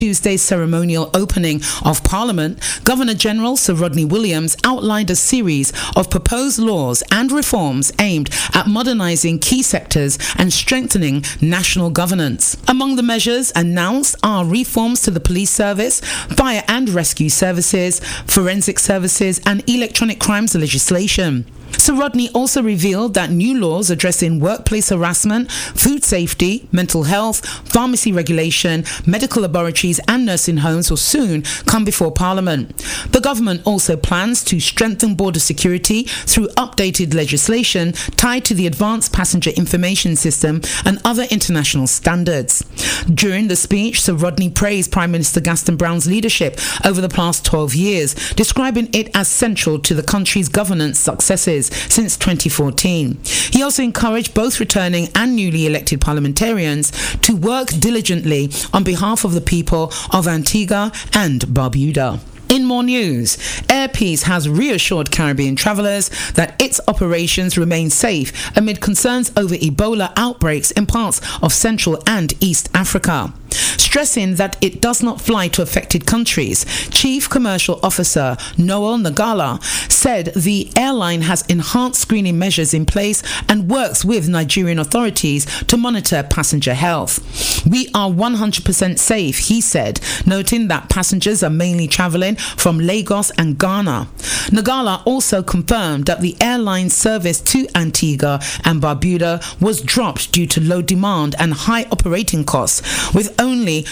Tuesday's ceremonial opening of Parliament, Governor-General Sir Rodney Williams outlined a series of proposed laws and reforms aimed at modernising key sectors and strengthening national governance. Among the measures announced are reforms to the police service, fire and rescue services, forensic services and electronic crimes legislation. Sir Rodney also revealed that new laws addressing workplace harassment, food safety, mental health, pharmacy regulation, medical laboratories and nursing homes will soon come before Parliament. The government also plans to strengthen border security through updated legislation tied to the Advanced Passenger Information System and other international standards. During the speech, Sir Rodney praised Prime Minister Gaston Browne's leadership over the past 12 years, describing it as central to the country's governance successes since 2014. He also encouraged both returning and newly elected parliamentarians to work diligently on behalf of the people of Antigua and Barbuda. In more news, Air Peace has reassured Caribbean travellers that its operations remain safe amid concerns over Ebola outbreaks in parts of Central and East Africa. Stressing that it does not fly to affected countries, Chief Commercial Officer Noel Ngala said the airline has enhanced screening measures in place and works with Nigerian authorities to monitor passenger health. "We are 100% safe," he said, noting that passengers are mainly travelling from Lagos and Ghana. Ngala also confirmed that the airline's service to Antigua and Barbuda was dropped due to low demand and high operating costs, with only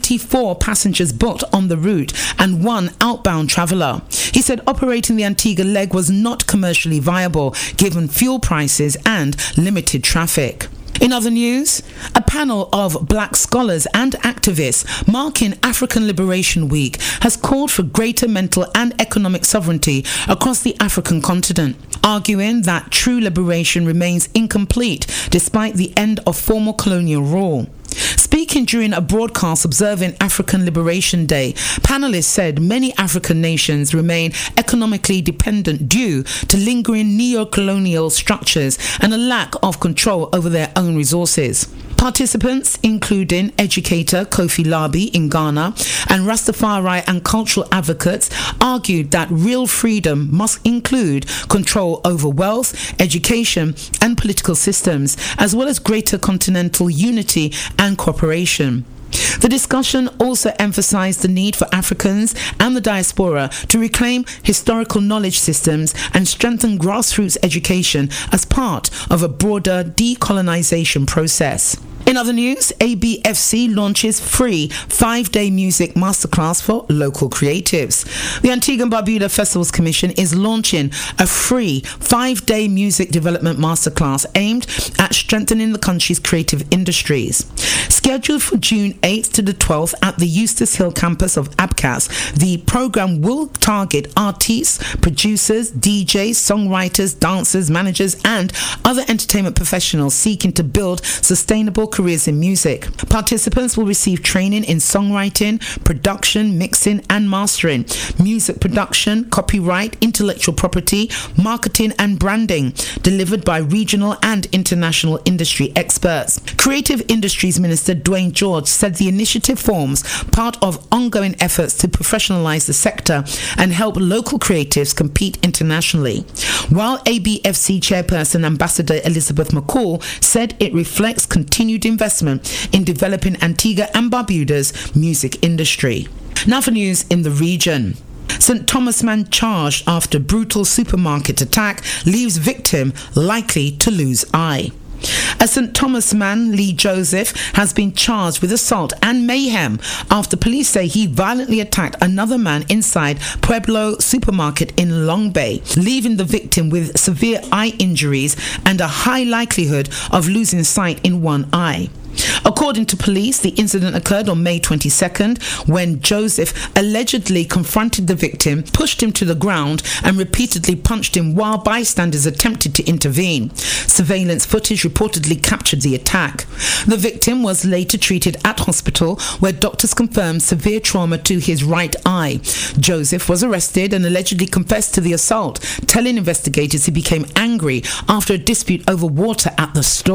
24 passengers booked on the route and one outbound traveller. He said operating the Antigua leg was not commercially viable given fuel prices and limited traffic. In other news, a panel of black scholars and activists marking African Liberation Week has called for greater mental and economic sovereignty across the African continent, arguing that true liberation remains incomplete despite the end of former colonial rule. Speaking during a broadcast observing African Liberation Day, panelists said many African nations remain economically dependent due to lingering neo-colonial structures and a lack of control over their own resources. Participants, including educator Kofi Labi in Ghana and Rastafari and cultural advocates, argued that real freedom must include control over wealth, education and political systems, as well as greater continental unity and cooperation. The discussion also emphasized the need for Africans and the diaspora to reclaim historical knowledge systems and strengthen grassroots education as part of a broader decolonization process. In other news, ABFC launches free 5-day music masterclass for local creatives. The Antigua and Barbuda Festivals Commission is launching a free 5-day music development masterclass aimed at strengthening the country's creative industries. Scheduled for June 8th to the 12th at the Eustace Hill campus of ABCAS, the program will target artists, producers, DJs, songwriters, dancers, managers, and other entertainment professionals seeking to build sustainable careers in music. Participants will receive training in songwriting, production, mixing, and mastering, music production, copyright, intellectual property, marketing, and branding, delivered by regional and international industry experts. Creative Industries Minister Dwayne George said the initiative forms part of ongoing efforts to professionalize the sector and help local creatives compete internationally. While ABFC chairperson Ambassador Elizabeth McCall said it reflects continued investment in developing Antigua and Barbuda's music industry. Now for news in the region. St. Thomas man charged after brutal supermarket attack leaves victim likely to lose eye. A St. Thomas man, Lee Joseph, has been charged with assault and mayhem after police say he violently attacked another man inside Pueblo supermarket in Long Bay, leaving the victim with severe eye injuries and a high likelihood of losing sight in one eye. According to police, the incident occurred on May 22nd when Joseph allegedly confronted the victim, pushed him to the ground and repeatedly punched him while bystanders attempted to intervene. Surveillance footage reportedly captured the attack. The victim was later treated at hospital where doctors confirmed severe trauma to his right eye. Joseph was arrested and allegedly confessed to the assault, telling investigators he became angry after a dispute over water at the store.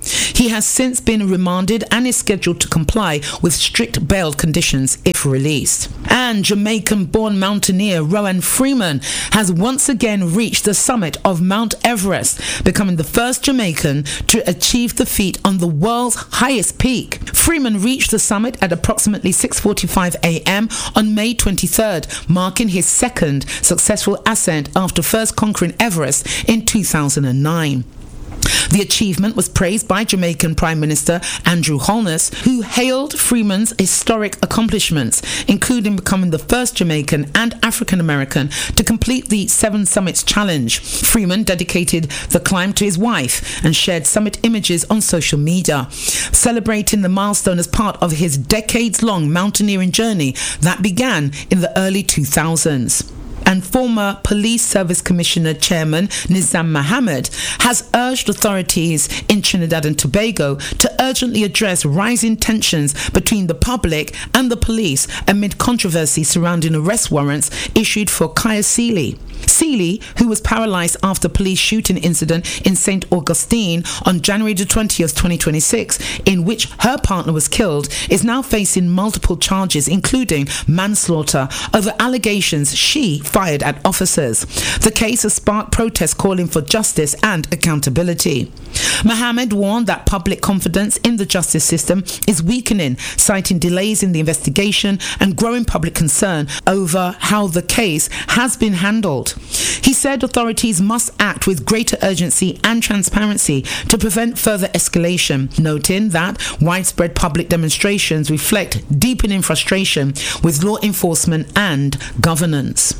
He has since been remanded and is scheduled to comply with strict bail conditions if released. And Jamaican-born mountaineer Rowan Freeman has once again reached the summit of Mount Everest, becoming the first Jamaican to achieve the feat on the world's highest peak. Freeman reached the summit at approximately 6:45 a.m. on May 23rd, marking his second successful ascent after first conquering Everest in 2009. The achievement was praised by Jamaican Prime Minister Andrew Holness, who hailed Freeman's historic accomplishments, including becoming the first Jamaican and African American to complete the Seven Summits Challenge. Freeman dedicated the climb to his wife and shared summit images on social media, celebrating the milestone as part of his decades-long mountaineering journey that began in the early 2000s. And former Police Service Commissioner Chairman Nizam Mohammed has urged authorities in Trinidad and Tobago to urgently address rising tensions between the public and the police amid controversy surrounding arrest warrants issued for Kaya Seeley. Seeley, who was paralyzed after police shooting incident in St. Augustine on January 20th, 2026, in which her partner was killed, is now facing multiple charges, including manslaughter, over allegations she fired at officers. The case has sparked protests calling for justice and accountability. Mohammed warned that public confidence in the justice system is weakening, citing delays in the investigation and growing public concern over how the case has been handled. He said authorities must act with greater urgency and transparency to prevent further escalation, noting that widespread public demonstrations reflect deepening frustration with law enforcement and governance.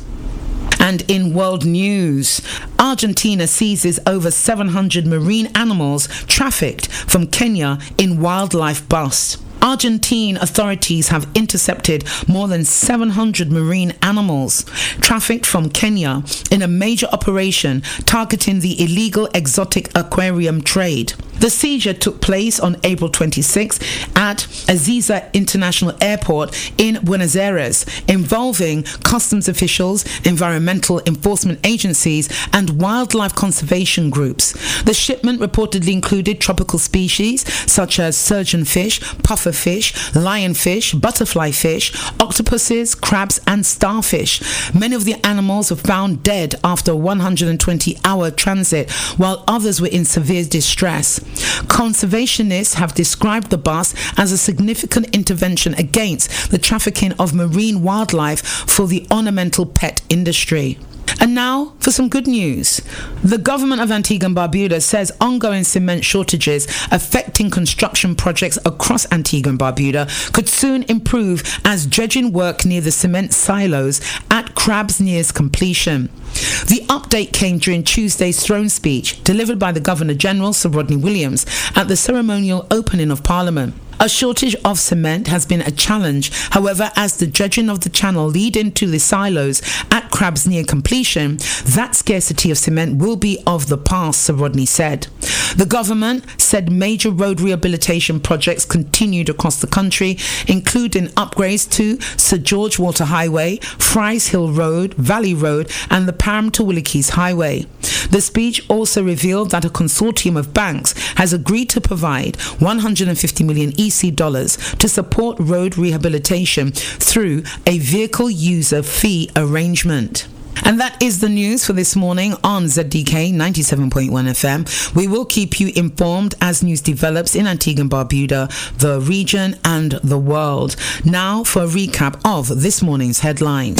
And in world news, Argentina seizes over 700 marine animals trafficked from Kenya in wildlife bust. Argentine authorities have intercepted more than 700 marine animals trafficked from Kenya in a major operation targeting the illegal exotic aquarium trade. The seizure took place on April 26 at Aziza International Airport in Buenos Aires, involving customs officials, environmental enforcement agencies, and wildlife conservation groups. The shipment reportedly included tropical species such as surgeonfish, pufferfish, lionfish, butterfly fish, octopuses, crabs, and starfish. Many of the animals were found dead after a 120-hour transit, while others were in severe distress. Conservationists have described the bust as a significant intervention against the trafficking of marine wildlife for the ornamental pet industry. And now for some good news. The government of Antigua and Barbuda says ongoing cement shortages affecting construction projects across Antigua and Barbuda could soon improve as dredging work near the cement silos at Crabs nears completion. The update came during Tuesday's throne speech delivered by the Governor-General, Sir Rodney Williams, at the ceremonial opening of Parliament. A shortage of cement has been a challenge. However, as the dredging of the channel lead into the silos at Crabs near completion, that scarcity of cement will be of the past, Sir Rodney said. The government said major road rehabilitation projects continued across the country, including upgrades to Sir George Water Highway, Fries Hill Road, Valley Road, and the Parham to Willikies Highway. The speech also revealed that a consortium of banks has agreed to provide 150 million EC dollars to support road rehabilitation through a vehicle user fee arrangement. And that is the news for this morning on ZDK 97.1 FM. We will keep you informed as news develops in Antigua and Barbuda, the region and the world. Now for a recap of this morning's headlines.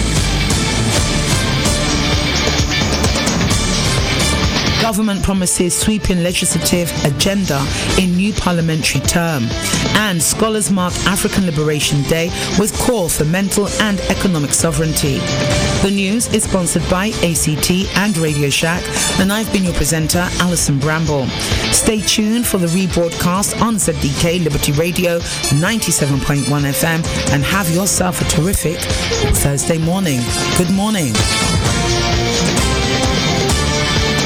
Government promises sweeping legislative agenda in new parliamentary term. And scholars mark African Liberation Day with call for mental and economic sovereignty. The news is sponsored by ACT and Radio Shack, and I've been your presenter, Alison Bramble. Stay tuned for the rebroadcast on ZDK Liberty Radio 97.1 FM and have yourself a terrific Thursday morning. Good morning.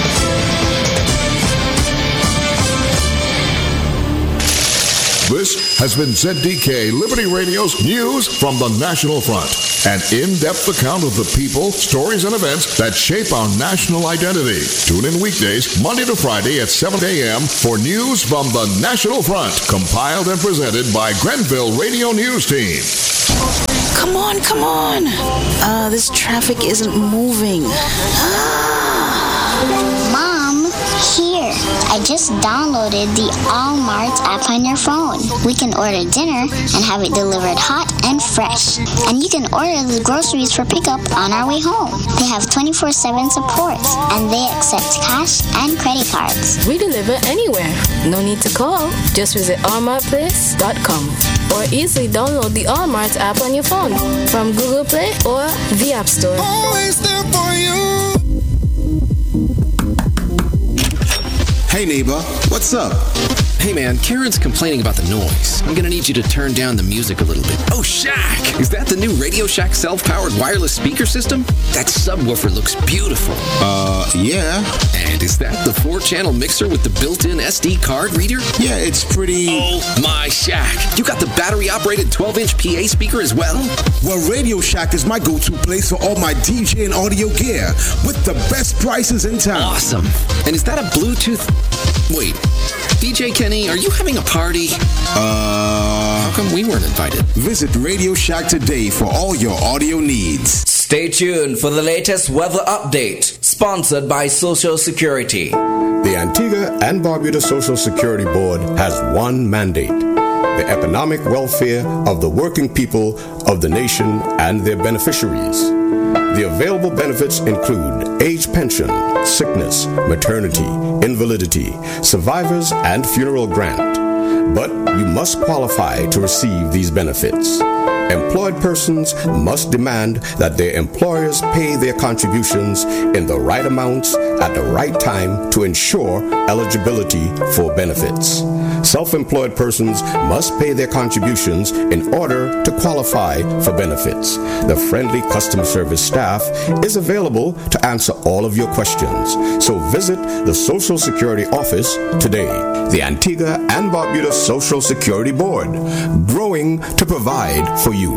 This has been ZDK Liberty Radio's News from the National Front, an in-depth account of the people, stories, and events that shape our national identity. Tune in weekdays, Monday to Friday at 7 a.m. for News from the National Front, compiled and presented by Grenville Radio News Team. Come on. This traffic isn't moving. Mom, here. I just downloaded the Allmart app on your phone. We can order dinner and have it delivered hot and fresh. And you can order the groceries for pickup on our way home. They have 24/7 support, and they accept cash and credit cards. We deliver anywhere. No need to call. Just visit allmartplace.com or easily download the Allmart app on your phone from Google Play or the App Store. Always there for you. Hey neighbor, what's up? Hey man, Karen's complaining about the noise. I'm gonna need you to turn down the music a little bit. Oh, Shack! Is that the new Radio Shack self-powered wireless speaker system? That subwoofer looks beautiful. Yeah. And is that the 4-channel mixer with the built-in SD card reader? Yeah, it's pretty... Oh my, Shack! You got the battery-operated 12-inch PA speaker as well? Well, Radio Shack is my go-to place for all my DJ and audio gear, with the best prices in town. Awesome. And is that a Bluetooth... Wait, DJ Kenny, are you having a party? How come we weren't invited? Visit Radio Shack today for all your audio needs. Stay tuned for the latest weather update, sponsored by Social Security. The Antigua and Barbuda Social Security Board has one mandate: the economic welfare of the working people of the nation and their beneficiaries. The available benefits include age pension, sickness, maternity, invalidity, survivors, and funeral grant. But you must qualify to receive these benefits. Employed persons must demand that their employers pay their contributions in the right amounts at the right time to ensure eligibility for benefits. Self-employed persons must pay their contributions in order to qualify for benefits. The friendly customer service staff is available to answer all of your questions. So visit the Social Security office today. The Antigua and Barbuda Social Security Board, growing to provide for you.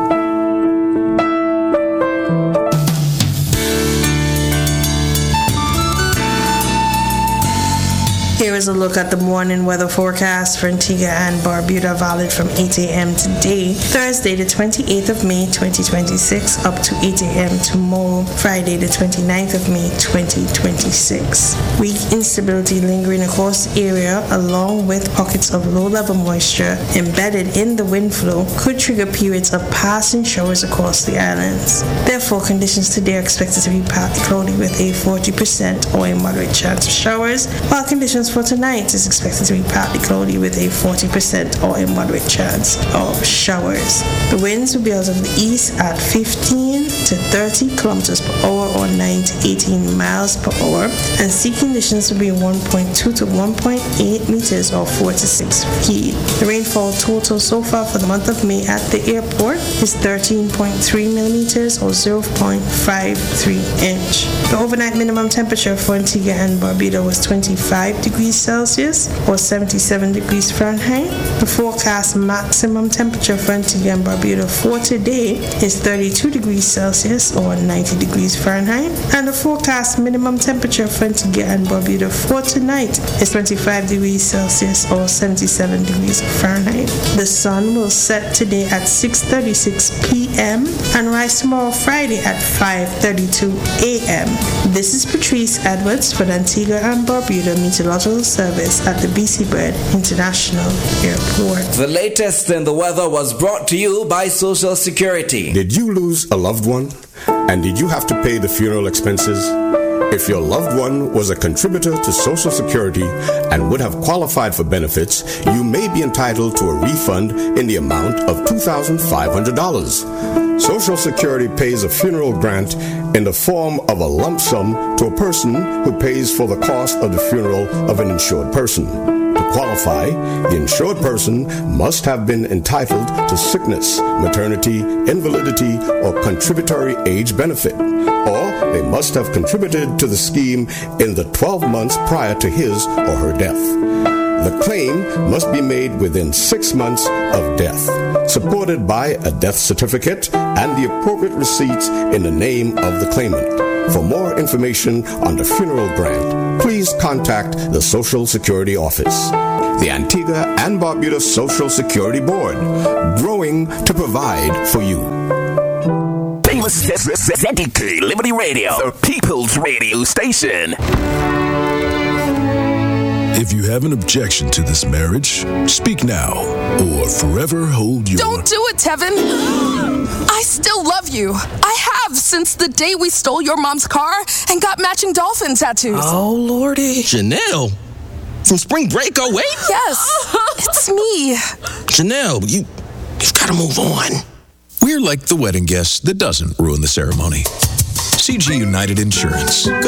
Here is a look at the morning weather forecast for Antigua and Barbuda, valid from 8 a.m. today, Thursday the 28th of May 2026, up to 8 a.m. tomorrow, Friday the 29th of May 2026. Weak instability lingering across the area, along with pockets of low-level moisture embedded in the wind flow, could trigger periods of passing showers across the islands. Therefore, conditions today are expected to be partly cloudy with a 40% or a moderate chance of showers, while conditions for tonight is expected to be partly cloudy with a 40% or a moderate chance of showers. The winds will be out of the east at 15 to 30 kilometers per hour or 9 to 18 miles per hour, and sea conditions will be 1.2 to 1.8 meters or 4 to 6 feet. The rainfall total so far for the month of May at the airport is 13.3 millimeters or 0.53 inch. The overnight minimum temperature for Antigua and Barbuda was 25 degrees Celsius or 77 degrees Fahrenheit. The forecast maximum temperature for Antigua and Barbuda for today is 32 degrees Celsius or 90 degrees Fahrenheit, and the forecast minimum temperature for Antigua and Barbuda for tonight is 25 degrees Celsius or 77 degrees Fahrenheit. The sun will set today at 6:36 p.m. and rise tomorrow Friday at 5:32 a.m. This is Patrice Edwards for the Antigua and Barbuda Meteorological Service at the BC Bird International Airport. The latest in the weather was brought to you by Social Security. Did you lose a loved one? And did you have to pay the funeral expenses? If your loved one was a contributor to Social Security and would have qualified for benefits, you may be entitled to a refund in the amount of $2,500. Social Security pays a funeral grant in the form of a lump sum to a person who pays for the cost of the funeral of an insured person. To qualify, the insured person must have been entitled to sickness, maternity, invalidity, or contributory age benefit, or they must have contributed to the scheme in the 12 months prior to his or her death. The claim must be made within 6 months of death, supported by a death certificate and the appropriate receipts in the name of the claimant. For more information on the funeral grant, please contact the Social Security Office. The Antigua and Barbuda Social Security Board, growing to provide for you. Famous ZDK Liberty Radio, the People's Radio Station. If you have an objection to this marriage, speak now or forever hold your... Don't do it, Tevin. I still love you. I have since the day we stole your mom's car and got matching dolphin tattoos. Oh, Lordy. Janelle? From spring break 08? Yes, it's me. Janelle, you've got to move on. We're like the wedding guest that doesn't ruin the ceremony. CG United Insurance.